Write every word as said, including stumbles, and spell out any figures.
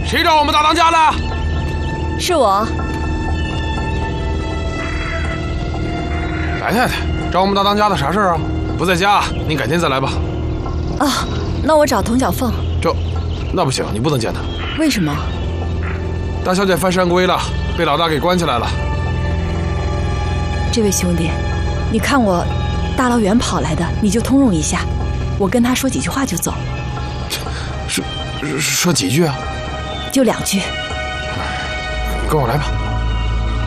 谁找我们大当家的？ 是我。 白太太找我们大当家的啥事儿啊？不在家，您改天再来吧。 啊，那我找童小凤。 这，那不行，你不能见她。 为什么？ 大小姐犯山规了，被老大给关起来了。 这位兄弟，你看我大老远跑来的，你就通融一下，我跟他说几句话就走。 说说几句啊？ 就两句。 跟我来吧。